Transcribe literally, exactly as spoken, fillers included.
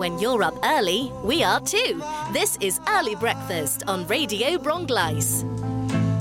When you're up early, we are too. This is Early Breakfast on Radio Bronglice.